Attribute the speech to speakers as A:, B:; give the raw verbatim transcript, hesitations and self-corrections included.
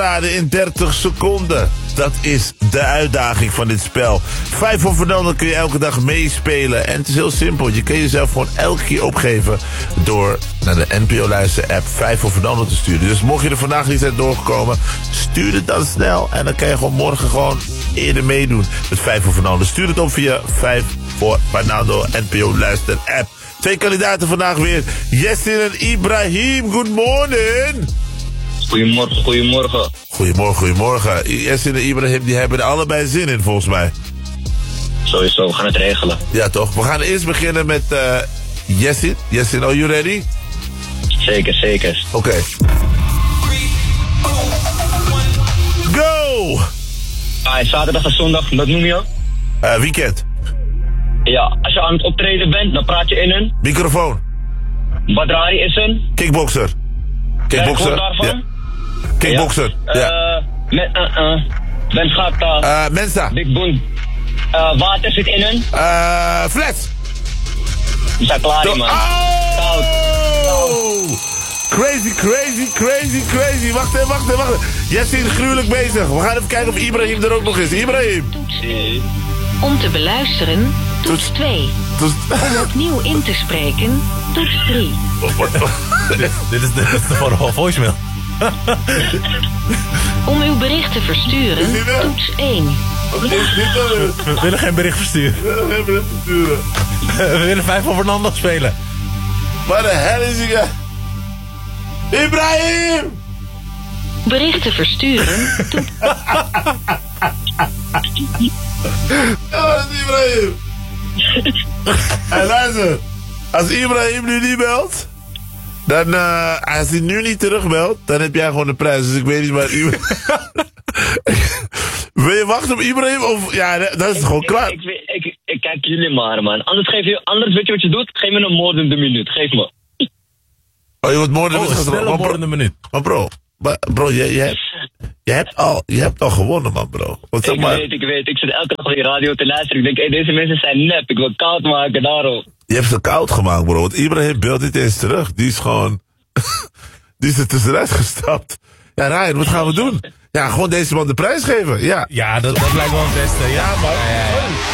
A: raden in dertig seconden. Dat is de uitdaging van dit spel. Vijf of dan kun je elke dag meespelen. En het is heel simpel. Je kan jezelf gewoon elke keer opgeven door naar de N P O-luister-app vijf of dan te sturen. Dus mocht je er vandaag niet zijn doorgekomen, stuur het dan snel. En dan kan je gewoon morgen gewoon eerder meedoen met vijf of dan. Stuur het op via vijf voor Fernando N P O-luister-app. Twee kandidaten vandaag weer. Yassin en Ibrahim. Good morning.
B: Goedemorgen, goedemorgen.
A: Goedemorgen, goedemorgen. Yassin en Ibrahim die hebben er allebei zin in volgens mij.
B: Sowieso, we gaan het regelen.
A: Ja toch. We gaan eerst beginnen met uh, Yassin. Yassin, are you ready?
B: Zeker, zeker.
A: Oké. Okay. Go!
B: Ah, zaterdag en zondag, wat noem je?
A: Uh, weekend.
B: Ja, als je aan het optreden bent, dan praat je in een...
A: Microfoon.
B: Wat draai je is een...
A: Kickboxer. Kickboxer.
B: Ja.
A: Kickboxer.
B: Ja.
A: Ja.
B: Uh, met, uh, uh, Ben gaat... Uh,
A: uh, Mensa.
B: Big Boon. Uh, water zit in een...
A: Uh, fles.
B: We zijn klaar, man.
A: Oh!
B: Koud. Koud.
A: Crazy, crazy, crazy, crazy. Wacht even, wacht even, wacht even. Yassin is gruwelijk bezig. We gaan even kijken of Ibrahim er ook nog is. Ibrahim.
B: Nee.
C: Om te beluisteren, toets twee.
A: Toets...
C: Om opnieuw in te spreken, toets drie.
D: dit, dit is de, dit is de voor voicemail.
C: Om uw bericht te versturen, toets één.
D: We willen geen bericht versturen.
A: We willen geen bericht versturen.
D: We willen vijf voor Fernando spelen.
A: Waar de hel is hij? Ibrahim!
C: Berichten versturen, toets...
A: Ja, dat is Ibrahim. En luister, als Ibrahim nu niet belt, dan, uh, als hij nu niet terugbelt, dan heb jij gewoon de prijs. Dus ik weet niet waar Ibrahim... Wil je wachten op Ibrahim? Of, ja, dat is gewoon klaar.
B: Ik, ik, ik, ik, ik kijk jullie maar, man. Anders, geef je, anders weet je wat je doet? Geef me een moordende minuut. Geef me.
A: Oh, je wordt moordende
D: minuut. Oh, een moordende minuut.
A: Maar bro, maar bro, je, je, hebt, je, hebt al, je hebt al gewonnen, man, bro. Wat zeg
B: ik
A: maar...
B: weet, ik weet. Ik zit elke dag op die radio te luisteren. Ik denk, hey, deze mensen zijn nep. Ik wil koud maken, daarom.
A: Je hebt ze koud gemaakt, bro. Want Ibrahim belt niet eens terug. Die is gewoon... die is er tussenuit gestapt. Ja, Ryan, wat gaan we doen? Ja, gewoon deze man de prijs geven. Ja,
D: ja dat, dat lijkt wel het beste. Ja, man. Ja, ja, ja.